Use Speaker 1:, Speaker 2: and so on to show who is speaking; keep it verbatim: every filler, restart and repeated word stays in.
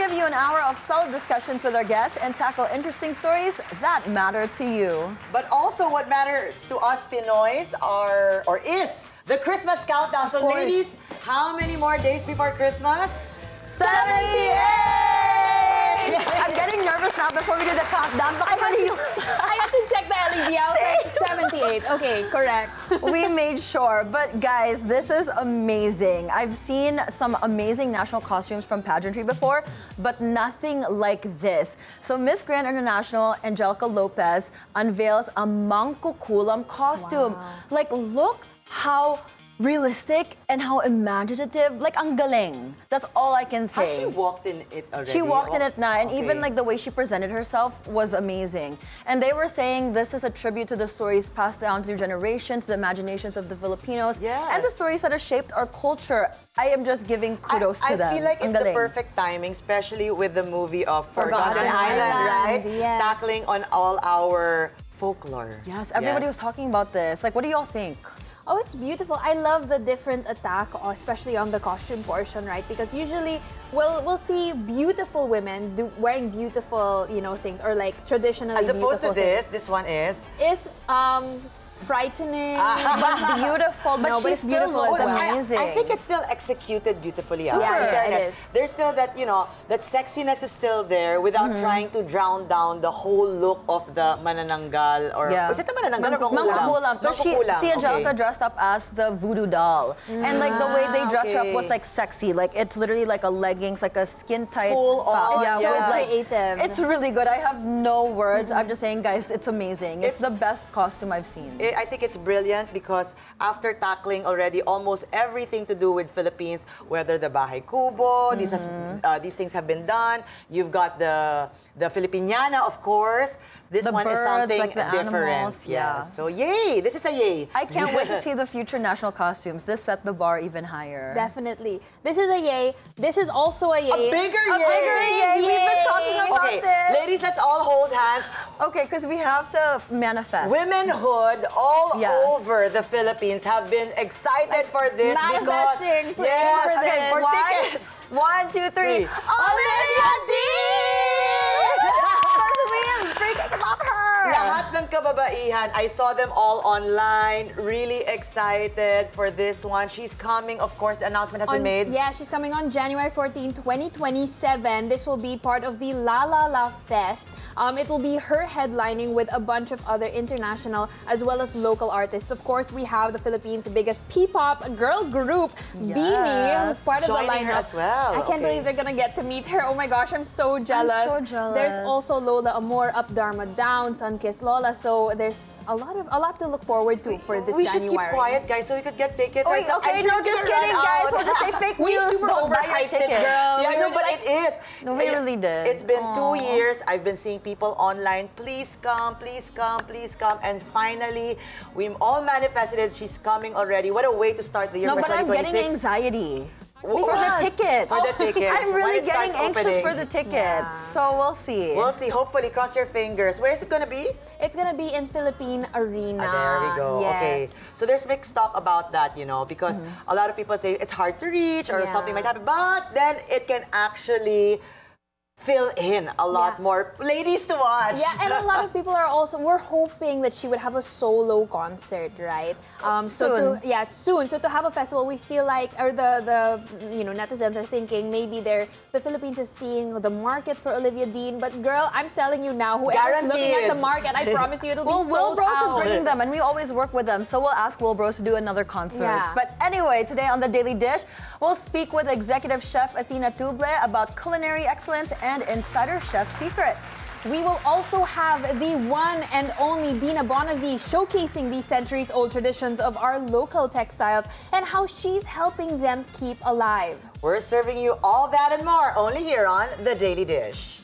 Speaker 1: give you an hour of solid discussions with our guests and tackle interesting stories that matter to you.
Speaker 2: But also what matters to us Pinoys are, or is, the Christmas countdown.
Speaker 1: Of
Speaker 2: so
Speaker 1: course.
Speaker 2: ladies, how many more days before Christmas?
Speaker 1: seventy-eight! I'm getting nervous now before we do the countdown.
Speaker 3: I have, to, I have to check the L E D. I was like, seventy-eight. Okay, correct.
Speaker 1: We made sure. But guys, this is amazing. I've seen some amazing national costumes from pageantry before, but nothing like this. So Miss Grand International Angelica Lopez unveils a mangkukulam costume.
Speaker 3: Wow.
Speaker 1: Like, look how realistic and how imaginative. Like, ang galing. That's all I can say.
Speaker 2: Has she walked in it already?
Speaker 1: She walked in it now, and
Speaker 2: Okay.
Speaker 1: even like the way she presented herself was amazing. And they were saying this is a tribute to the stories passed down through generations, the imaginations of the Filipinos,
Speaker 2: Yes.
Speaker 1: and the stories that have shaped our culture. I am just giving kudos
Speaker 2: I,
Speaker 1: to them.
Speaker 2: I feel like
Speaker 1: Ang
Speaker 2: it's the
Speaker 1: galing.
Speaker 2: perfect timing, especially with the movie of
Speaker 1: Forgotten
Speaker 2: Forgotten, Island,
Speaker 3: Island,
Speaker 2: right?
Speaker 3: yes.
Speaker 2: Tackling on all our folklore.
Speaker 1: Yes, everybody was talking about this. Like, what do y'all think?
Speaker 3: Oh, it's beautiful. I love the different attack, especially on the costume portion, right? Because usually we'll we'll see beautiful women do, wearing beautiful, you know, things, or like traditionally
Speaker 2: As opposed to
Speaker 3: beautiful
Speaker 2: this,
Speaker 3: things.
Speaker 2: this one is
Speaker 3: Is um frightening.
Speaker 1: But beautiful, but
Speaker 3: No,
Speaker 1: she
Speaker 3: but it's
Speaker 1: still
Speaker 3: beautiful
Speaker 1: looks
Speaker 3: as well.
Speaker 2: I-
Speaker 1: amazing.
Speaker 2: I, think it's still executed beautifully. ah.
Speaker 1: Super.
Speaker 2: In
Speaker 3: Yeah, yeah, it
Speaker 2: fairness.
Speaker 3: is.
Speaker 2: There's still that, you know, that sexiness is still there without trying to drown down the whole look of the manananggal or
Speaker 1: Yeah.
Speaker 2: was it the manananggal or
Speaker 1: Mangkukulam. Because she,
Speaker 2: Mangkukulam,
Speaker 1: see Angelica
Speaker 2: okay.
Speaker 1: dressed up as the voodoo doll. And like the way they dressed her up
Speaker 2: okay.
Speaker 1: was like sexy. Like it's literally like a leggings, like a skin tight.
Speaker 2: Full on.
Speaker 1: yeah,
Speaker 3: So
Speaker 1: with like
Speaker 3: creative.
Speaker 1: it's really good. I have no words. I'm just saying, guys, it's amazing. It's,
Speaker 2: It's-
Speaker 1: the best costume I've seen.
Speaker 2: I I think it's brilliant because after tackling already almost everything to do with Philippines, whether the Bahay Kubo, these, has, uh, these things have been done. You've got the the Filipiniana, of course. This
Speaker 1: The
Speaker 2: one is
Speaker 1: birds,
Speaker 2: something
Speaker 1: like the
Speaker 2: different.
Speaker 1: animals, yeah.
Speaker 2: So yay! This is a yay.
Speaker 1: I can't wait to see the future national costumes. This set the bar even higher.
Speaker 3: Definitely. This is a yay. This is also a yay.
Speaker 2: A bigger
Speaker 1: A
Speaker 2: yay.
Speaker 1: bigger yay. We've been talking about
Speaker 2: Okay,
Speaker 1: this.
Speaker 2: ladies, let's all hold hands.
Speaker 1: Okay, because we have to manifest.
Speaker 2: Womenhood all
Speaker 1: Yes.
Speaker 2: over the Philippines have been excited for this because
Speaker 3: manifesting, praying
Speaker 2: yes,
Speaker 3: for
Speaker 2: okay,
Speaker 3: this.
Speaker 2: for
Speaker 1: One,
Speaker 2: tickets.
Speaker 1: one, two, three.
Speaker 2: Three.
Speaker 1: Olivia Dean! Because we are freaking about her.
Speaker 2: Lahat ng kababaihan, I saw them all online, really excited for this one. She's coming, of course, the announcement has
Speaker 3: On-
Speaker 2: been made.
Speaker 3: Yeah, she's coming on January fourteenth, twenty twenty-seven. This will be part of the La La La Fest. Um, it will be her headlining with a bunch of other international as well as local artists. Of course, we have the Philippines' biggest P-pop girl group, Beanie, who's part of the
Speaker 2: Joining her
Speaker 3: lineup.
Speaker 2: as well.
Speaker 3: I can't
Speaker 2: Okay.
Speaker 3: believe they're gonna get to meet her. Oh my gosh, I'm so jealous.
Speaker 1: so jealous.
Speaker 3: There's also Lola Amor, Up Dharma Down, Sunkiss Lola. So there's a lot of a lot to look forward to for this
Speaker 2: we
Speaker 3: January.
Speaker 2: should keep quiet, guys, so we could get tickets.
Speaker 1: Wait,
Speaker 2: Or so-
Speaker 1: okay,
Speaker 2: I'm sure
Speaker 1: no,
Speaker 2: it's
Speaker 1: just
Speaker 2: gonna run
Speaker 1: kidding, guys.
Speaker 2: out.
Speaker 1: We'll just say fake
Speaker 3: We
Speaker 1: news.
Speaker 3: super
Speaker 1: Don't buy your
Speaker 3: overhyped it,
Speaker 1: ticket.
Speaker 3: girl.
Speaker 2: Yeah,
Speaker 3: We
Speaker 2: no,
Speaker 3: were
Speaker 2: but
Speaker 3: like-
Speaker 2: it is.
Speaker 1: No, we
Speaker 2: It-
Speaker 1: really did.
Speaker 2: It's been two
Speaker 1: Aw.
Speaker 2: years. I've been seeing people online. Please come, please come, please come. And finally, we all manifested it. She's coming already. What a way to start the year
Speaker 1: No,
Speaker 2: for
Speaker 1: but I'm
Speaker 2: twenty
Speaker 1: getting
Speaker 2: twenty-six.
Speaker 1: anxiety.
Speaker 2: Because-
Speaker 1: For the tickets.
Speaker 2: For the tickets.
Speaker 1: I'm
Speaker 2: When
Speaker 1: really
Speaker 2: it
Speaker 1: getting
Speaker 2: starts
Speaker 1: anxious
Speaker 2: opening.
Speaker 1: for the tickets.
Speaker 3: Yeah.
Speaker 1: So we'll see.
Speaker 2: We'll see. Hopefully, cross your fingers. Where is it gonna be?
Speaker 3: It's gonna be in Philippine Arena.
Speaker 2: Ah, there we go.
Speaker 3: Yes.
Speaker 2: Okay. So there's mixed talk about that, you know, because a lot of people say it's hard to reach or
Speaker 3: Yeah.
Speaker 2: something might happen, but then it can actually fill in a lot
Speaker 3: Yeah.
Speaker 2: more ladies to watch.
Speaker 3: Yeah, and a lot of people are also, we're hoping that she would have a solo concert, right? Um, So
Speaker 1: Soon.
Speaker 3: to, yeah, soon. So to have a festival, we feel like, or the, the you know, netizens are thinking maybe they're, the Philippines is seeing the market for Olivia Dean. But girl, I'm telling you now, whoever's looking at the
Speaker 2: Guaranteed.
Speaker 3: market, I promise you it'll
Speaker 1: Well,
Speaker 3: be
Speaker 1: Will
Speaker 3: sold
Speaker 1: Bros is
Speaker 3: out.
Speaker 1: bringing them, and we always work with them. So we'll ask Will Bros to do another concert.
Speaker 3: Yeah.
Speaker 1: But anyway, today on The Daily Dish, we'll speak with executive chef Athena Tuble about culinary excellence and insider chef secrets.
Speaker 3: We will also have the one and only Dina Bonavi showcasing these centuries-old traditions of our local textiles and how she's helping them keep alive.
Speaker 2: We're serving you all that and more only here on The Daily Dish.